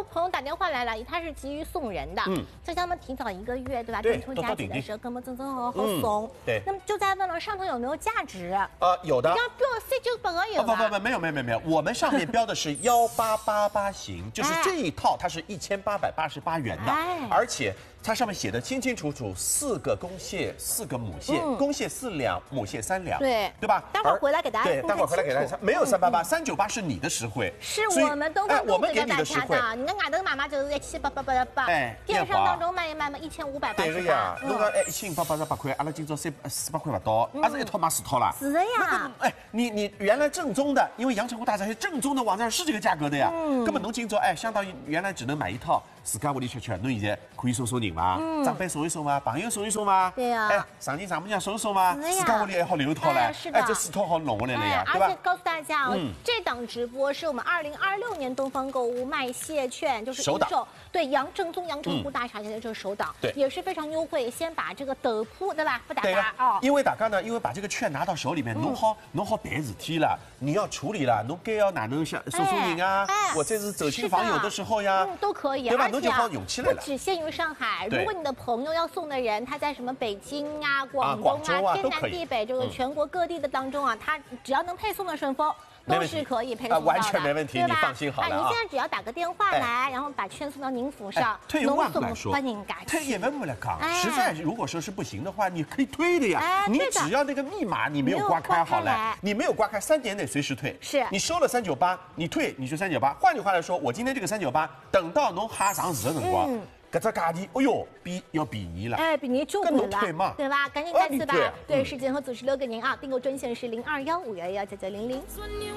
朋友打电话来了，他是急于送人的，就叫他们提早1个月，对吧？ 对中秋佳节的时候，跟我们正好送。 对。 那么就在问了上头有没有价值？ 有的。 要标498个有吧？ 不，没有，我们上面标的是1888型，就是这一套它是1888元的，而且。它上面写的清清楚楚，4个公蟹，4个母蟹，公蟹4两，母蟹3两，对吧？ 待会儿回来给大家对，待会儿回来给大家，没有388，398是你的实惠， 是我们都我们给你的实惠。 你看俺的妈妈就是17888，电商当中卖嘛1588。 对个呀，侬讲1588块，阿拉今朝400块不到，阿是一套买4套啦。 是的呀。 你原来正宗的，因为阳澄湖大闸蟹正宗的网站是这个价格的呀。根本侬今朝相当于原来只能买一套，自家屋里吃，侬现在可以送人嘛，长辈送一送嘛，朋友送一送嘛， 对呀， 上人丈母娘送一送嘛，自家屋里还好留一套嘞，这4套好弄下来了呀，对吧？ 而且告诉大家这档直播是我们2026年东方购物卖蟹券，就是首档， 对，正宗阳澄湖大闸蟹的这个首档， 对， 也是非常优惠。先把这个豆铺，对吧？不打嘎哦。因为大家呢，因为把这个券拿到手里面，弄好办事体了，你要处理了，侬该要哪能送人啊，或者是走亲访友的时候呀， 都可以， 对吧？侬就好用起来了。 不只限于上海，如果你的朋友要送的人，他在什么北京啊、广东啊、天南地北这个全国各地的当中啊，他只要能配送的顺丰。都是可以配送到的， 完全没问题，你放心好了。 您现在只要打个电话来，然后把券送到您府上， 退一万步来说， 退也没来讲，实在如果说是不行的话，你可以退的呀。你只要那个密码你没有刮开好了，你没有刮开，3年内随时退。 是， 你收了398，你退你就398。换句话来说，我今天这个398，等到侬哈上市的辰光。搿只价钿，要便宜了， 便宜就贵了，对吧？赶紧吧！对，时间和组织留给您啊，订购专线是0215119900。